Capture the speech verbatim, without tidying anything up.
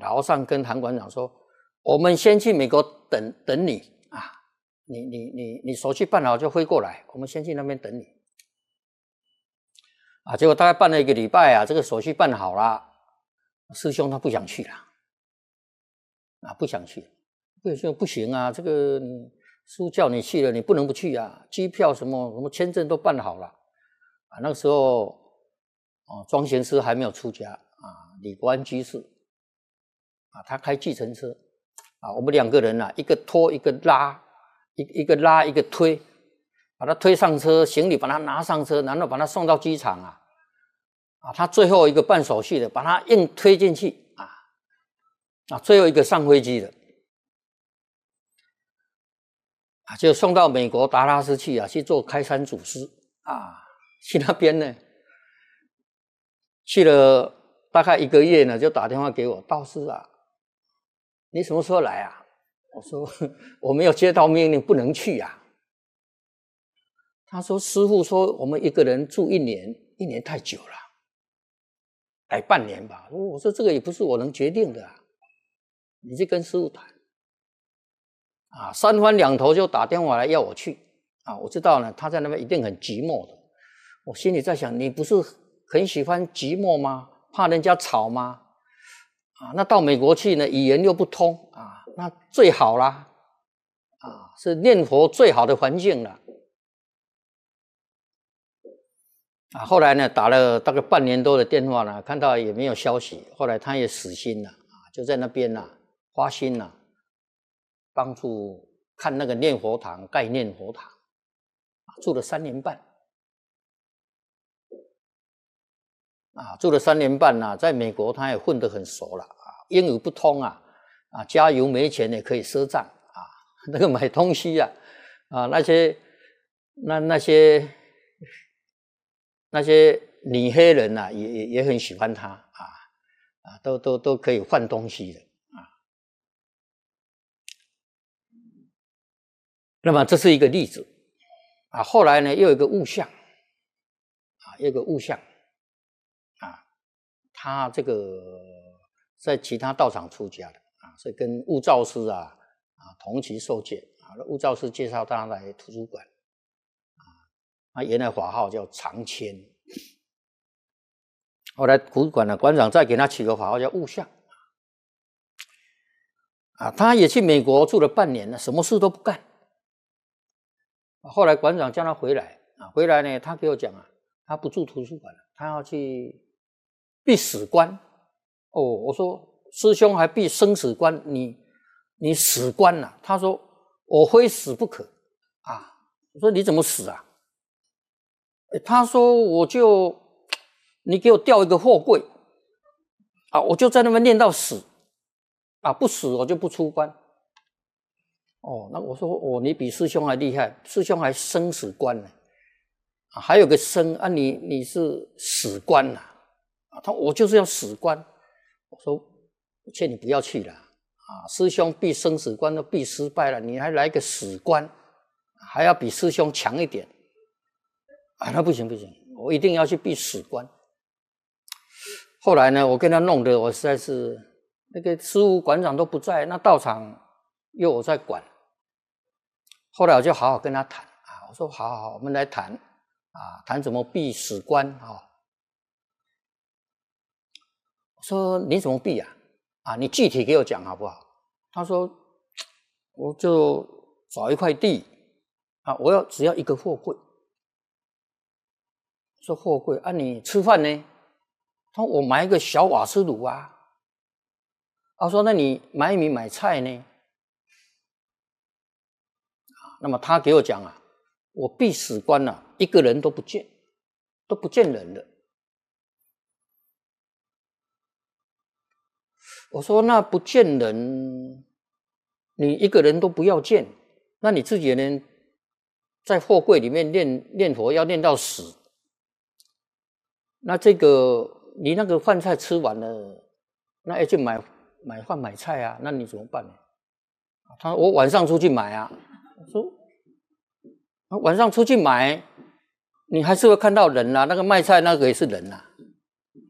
老和尚跟韩馆长说：“我们先去美国等等你啊，你你你你手续办好就飞过来，我们先去那边等你。”啊，结果大概办了一个礼拜啊，这个手续办好了，师兄他不想去了，啊，不想去，师兄不行啊，这个你师父叫你去了，你不能不去啊，机票什么什么签证都办好了，啊，那个时候，哦，庄贤师还没有出家啊，李国安居士，啊，他开计程车，啊，我们两个人啊，一个拖一个拉，一一个拉一个推。把他推上车，行李把他拿上车，然后把他送到机场啊，啊，他最后一个办手续的，把他硬推进去啊，啊，最后一个上飞机的，啊，就送到美国达拉斯去啊，去做开山祖师啊，去那边呢，去了大概一个月呢，就打电话给我，道师啊，你什么时候来啊？我说我没有接到命令，不能去啊。他说：“师父说我们一个人住一年，一年太久了，来半年吧。”我说：“这个也不是我能决定的啊，你去跟师父谈。”啊，三番两头就打电话来要我去啊。我知道呢，他在那边一定很寂寞的。我心里在想，你不是很喜欢寂寞吗？怕人家吵吗？啊，那到美国去呢，语言又不通啊，那最好啦，啊，是念佛最好的环境了。啊，后来呢，打了大概半年多的电话呢，看到也没有消息。后来他也死心了啊，就在那边呐、啊，花心呐、啊，帮助看那个念佛堂，盖念佛堂，住了三年半。啊，住了三年半呐、啊，在美国他也混得很熟了啊，英语不通啊，啊，加油没钱也可以赊账啊，那个买东西啊，啊，那些那那些。那些女黑人啊，也也也很喜欢他啊啊，都都都可以换东西的啊。那么这是一个例子啊。后来呢，又有一个悟相啊，又有一个悟相啊，他这个在其他道场出家的啊，所以跟悟照师啊啊同期受戒啊。悟照师介绍他来图书馆。他原来法号叫常谦，后来图书馆的馆长再给他起个法号叫悟相，啊，他也去美国住了半年了，什么事都不干。后来馆长叫他回来，啊，回来呢，他给我讲啊，他不住图书馆了，他要去闭死关。哦，我说师兄还闭生死关，你你死关了、啊？他说我非死不可啊。我说你怎么死啊？他说我就你给我调一个货柜啊，我就在那边念到死啊，不死我就不出关。哦，那我说哦，你比师兄还厉害，师兄还生死关呢，啊，还有个生啊，你你是死关呐、啊，啊，他我就是要死关。我说我劝你不要去了啊，师兄避生死关都避失败了，你还来个死关，还要比师兄强一点。啊，那不行不行，我一定要去避死关。后来呢，我跟他弄得我实在是那个师父馆长都不在，那道场又我在管。后来我就好好跟他谈啊，我说好好好，我们来谈啊，谈怎么避死关啊。我说你怎么避啊？啊，你具体给我讲好不好？他说我就找一块地啊，我要只要一个货柜。说货柜啊，你吃饭呢？他说我买一个小瓦斯炉啊。他说那你买米买菜呢？那么他给我讲啊，我避死关啊，一个人都不见，都不见人了。我说那不见人，你一个人都不要见，那你自己呢，在货柜里面念念佛要念到死。那这个你那个饭菜吃完了，那要去买买饭买菜啊，那你怎么办呢？他说我晚上出去买啊。我说晚上出去买，你还是会看到人啊，那个卖菜那个也是人啊。